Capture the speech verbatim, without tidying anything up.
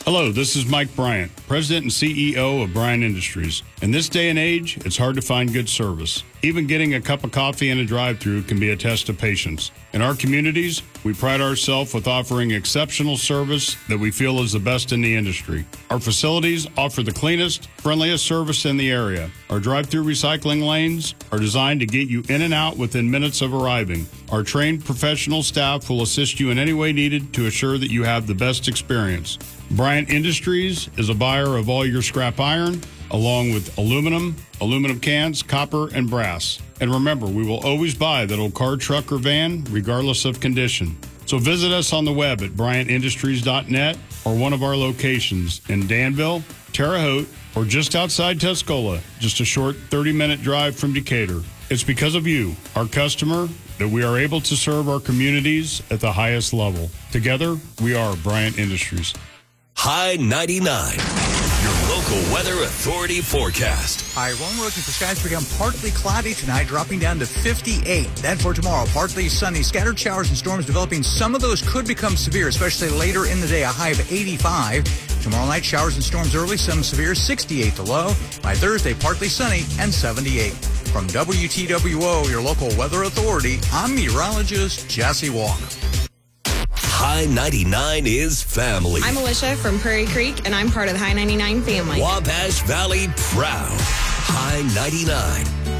Hello, this is Mike Bryant, President and C E O of Bryant Industries. In this day and age, it's hard to find good service. Even getting a cup of coffee in a drive-thru can be a test of patience. In our communities, we pride ourselves with offering exceptional service that we feel is the best in the industry. Our facilities offer the cleanest, friendliest service in the area. Our drive-thru recycling lanes are designed to get you in and out within minutes of arriving. Our trained professional staff will assist you in any way needed to assure that you have the best experience. Bryant Industries is a buyer of all your scrap iron, along with aluminum, aluminum cans, copper, and brass. And remember, we will always buy that old car, truck, or van, regardless of condition. So visit us on the web at bryant industries dot net or one of our locations in Danville, Terre Haute, or just outside Tuscola, just a short thirty-minute drive from Decatur. It's because of you, our customer, that we are able to serve our communities at the highest level. Together, we are Bryant Industries. High ninety-nine, your local weather authority forecast. Hi, everyone. We're looking for skies to become partly cloudy tonight, dropping down to fifty-eight. Then for tomorrow, partly sunny, scattered showers and storms developing. Some of those could become severe, especially later in the day, a high of eighty-five. Tomorrow night, showers and storms early, some severe, sixty-eight the low. By Thursday, partly sunny and seventy-eight. From W T W O, your local weather authority, I'm meteorologist Jesse Walker. High ninety-nine is family. I'm Alicia from Prairie Creek, and I'm part of the High ninety-nine family. Wabash Valley proud. High ninety-nine.